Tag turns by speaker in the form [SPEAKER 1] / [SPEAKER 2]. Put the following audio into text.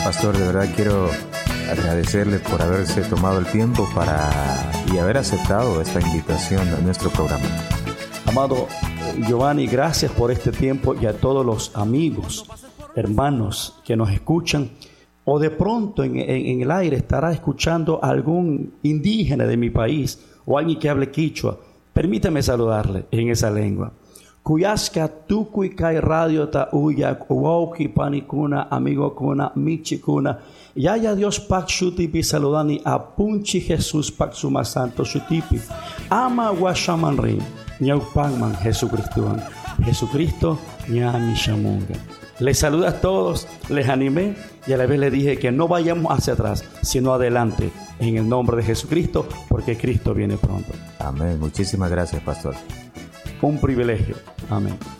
[SPEAKER 1] Pastor, de verdad quiero agradecerle por haberse tomado el tiempo y haber aceptado esta invitación a nuestro programa.
[SPEAKER 2] Amado Giovanni, gracias por este tiempo, y a todos los amigos, hermanos que nos escuchan, o de pronto en el aire estará escuchando algún indígena de mi país o alguien que hable quichua. Permítame saludarle en esa lengua. Cuyaska tukui kai radio ta uya uauki panikuna amigo kuna michikuna yaya Dios pak shutipi saludani a punchi Jesús pak suma santo shutipi ama washamanri nyau pangman Jesucristo nyami shamunga. Les saluda a todos, les animé y a la vez les dije que no vayamos hacia atrás, sino adelante, en el nombre de Jesucristo, porque Cristo viene pronto.
[SPEAKER 1] Amén. Muchísimas gracias, Pastor.
[SPEAKER 2] Un privilegio. Amén.